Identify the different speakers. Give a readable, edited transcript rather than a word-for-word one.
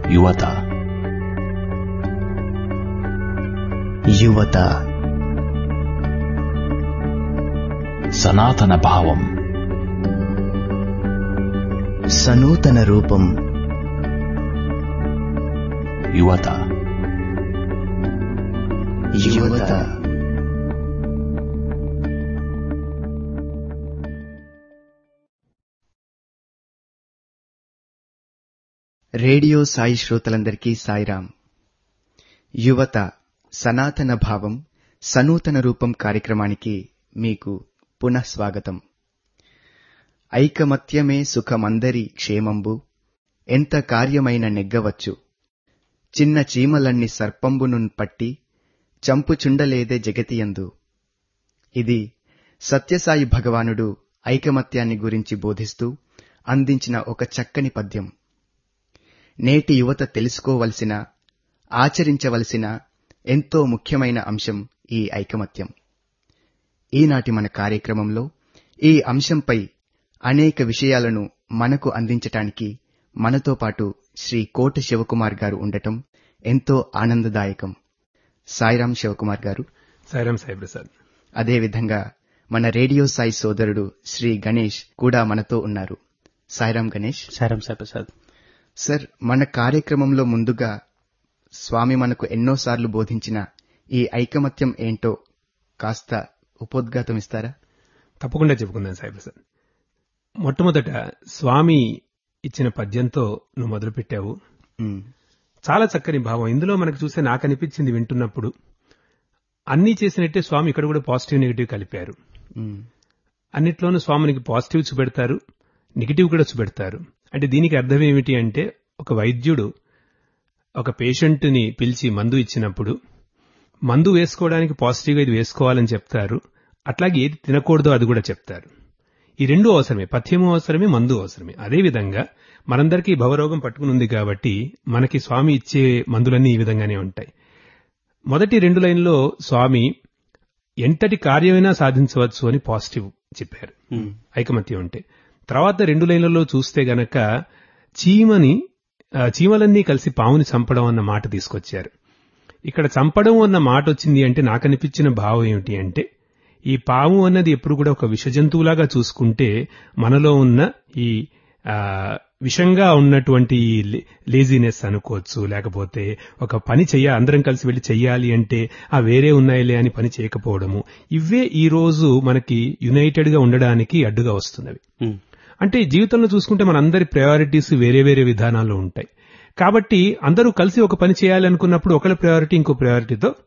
Speaker 1: యువత.
Speaker 2: యువత
Speaker 1: సనాతన భావం,
Speaker 2: సనూతన రూపం.
Speaker 1: యువత.
Speaker 2: యువత రేడియో సాయి శ్రోతలందరికీ సాయిరాం. యువత సనాతన భావం సనూతన రూపం కార్యక్రమానికి మీకు పునః స్వాగతం. ఐకమత్యమే సుఖమందరి క్షేమంబు, ఎంత కార్యమైన నెగ్గవచ్చు, చిన్న చీమలన్ని సర్పంబునున్ పట్టి చంపుచుండలేదే జగతియందు. ఇది సత్యసాయి భగవానుడు ఐకమత్యాన్ని గురించి బోధిస్తూ అందించిన ఒక చక్కని పద్యం. నేటి యువత తెలుసుకోవలసిన, ఆచరించవలసిన ఎంతో ముఖ్యమైన అంశం ఈ ఐకమత్యం. ఈనాటి మన కార్యక్రమంలో ఈ అంశంపై అనేక విషయాలను మనకు అందించటానికి మనతో పాటు శ్రీ కోట శివకుమార్ గారు ఉండటం ఎంతో ఆనందదాయకం. సాయిరాం శివకుమార్ గారు.
Speaker 3: సాయిరాం సాయి ప్రసాద్.
Speaker 2: అదేవిధంగా మన రేడియో సాయి సోదరుడు శ్రీ గణేష్ కూడా మనతో ఉన్నారు. సాయిరాం గణేష్.
Speaker 4: సాయిరాం సాయి ప్రసాద్.
Speaker 2: సార్, మన కార్యక్రమంలో ముందుగా స్వామి మనకు ఎన్నోసార్లు బోధించిన ఈ ఐకమత్యం ఏంటో కాస్త ఉపోద్ఘాతం ఇస్తారా?
Speaker 3: తప్పకుండా చెప్పుకుందాం సాయి ప్రసాద్. మొట్టమొదట స్వామి ఇచ్చిన పద్యంతో నువ్వు మొదలుపెట్టావు. చాలా చక్కని భావం ఇందులో మనకు చూస్తే నాకు అనిపించింది వింటున్నప్పుడు. అన్నీ చేసినట్టే స్వామి ఇక్కడ కూడా పాజిటివ్ నెగిటివ్ కలిపారు. అన్నిట్లోనూ స్వామినికి పాజిటివ్ చూపెడతారు, నెగిటివ్ కూడా చూపెడతారు. అంటే దీనికి అర్థం ఏమిటి అంటే, ఒక వైద్యుడు ఒక పేషెంట్ని పిలిచి మందు ఇచ్చినప్పుడు మందు వేసుకోవడానికి పాజిటివ్గా ఇది వేసుకోవాలని చెప్తారు, అట్లాగే ఏది తినకూడదో అది కూడా చెప్తారు. ఈ రెండూ అవసరమే, పథ్యము అవసరమే, మందు అవసరమే. అదేవిధంగా మనందరికీ భవరోగం పట్టుకునుంది కాబట్టి మనకి స్వామి ఇచ్చే మందులన్నీ ఈ విధంగానే ఉంటాయి. మొదటి 2 లైన్లో స్వామి ఎంతటి కార్యమైనా సాధించవచ్చు అని పాజిటివ్ చెప్పారు ఐకమత్యం అంటే. తర్వాత 2 లైన్లలో చూస్తే గనక చీమలన్నీ కలిసి పాముని చంపడం అన్న మాట తీసుకొచ్చారు. ఇక్కడ చంపడం అన్న మాట వచ్చింది అంటే నాకు అనిపించిన భావం ఏమిటి అంటే, ఈ పాము అన్నది ఎప్పుడు కూడా ఒక విషజంతువులాగా చూసుకుంటే మనలో ఉన్న ఈ విషంగా ఉన్నటువంటి లేజినెస్ అనుకోవచ్చు, లేకపోతే ఒక పని అందరం కలిసి వెళ్లి చెయ్యాలి అంటే ఆ వేరే ఉన్నాయిలే అని పని చేయకపోవడము, ఇవే ఈ రోజు మనకి యునైటెడ్ గా ఉండడానికి అడ్డుగా వస్తున్నవి. అంటే జీవితంలో చూసుకుంటే మనందరి ప్రయారిటీస్ వేరే వేరే విధానాల్లో ఉంటాయి. కాబట్టి అందరూ కలిసి ఒక పని చేయాలి అనుకున్నప్పుడు ఒకళ్ళ ప్రయారిటీ ఇంకో ప్రయారిటీతో